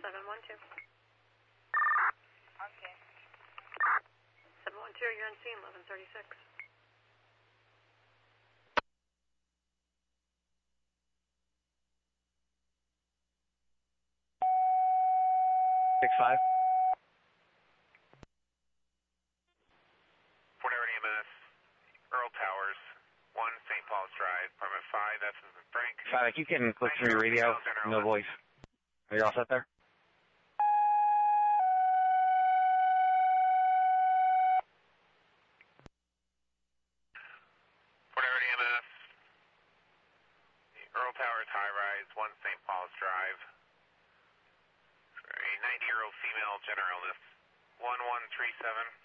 712. Okay. 712, you're on scene, 1136. 65. Fort Everett EMS, Earl Towers, 1 St. Paul's Drive, apartment 5, that's in Frank. 5, you can click through your radio, no voice. Are you all set there? Fort Everett EMS, Earl Towers High Rise, 1 St. Paul's Drive. A 90-year-old female general illness, 1137.